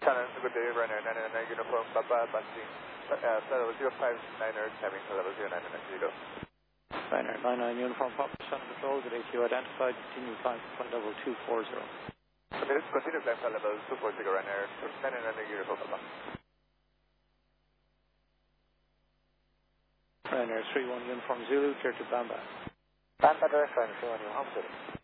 Shannon, good day, Ryanair 999 Uniform Papa, passing level 059er, timing level 0990. Ryanair 99 Uniform Papa, Shannon Control, good day to you, identified, continue climb for flight level 240. Continue climb for level 240, Ryanair 999 Uniform Papa. Ryanair 31 Uniform Zulu, clear to Bamba. Bamba direct, Ryanair 31 Uniform Zulu.